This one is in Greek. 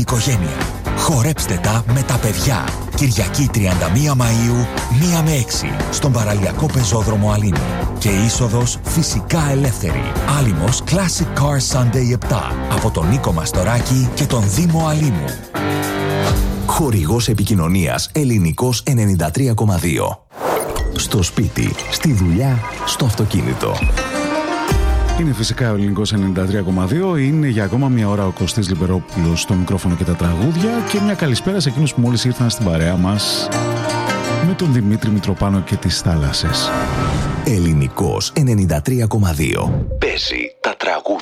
οικογένεια. Χορέψτε τα με τα παιδιά. Κυριακή 31 Μαΐου, 1 με 6, στον παραλιακό πεζόδρομο Αλήμου. Και είσοδος φυσικά ελεύθερη. Άλυμος Classic Car Sunday 7, από τον Νίκο Μαστοράκη και τον Δήμο Αλήμου. Χορηγός επικοινωνίας Ελληνικός 93,2. Στο σπίτι, στη δουλειά, στο αυτοκίνητο. Είναι φυσικά ο Ελληνικός 93,2. Είναι για ακόμα μια ώρα ο Κωστής Λιμπερόπουλος στο μικρόφωνο και τα τραγούδια. Και μια καλησπέρα σε εκείνους που μόλις ήρθαν στην παρέα μας με τον Δημήτρη Μητροπάνο και τις θάλασσες. Ελληνικός 93,2. Παίζει τα τραγούδια.